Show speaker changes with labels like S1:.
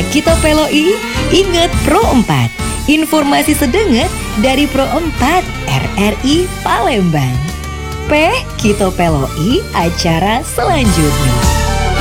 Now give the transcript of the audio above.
S1: Kita Peloi, ingat Pro 4. Informasi sedenget dari Pro 4 RRI Palembang. Kita Peloi acara selanjutnya.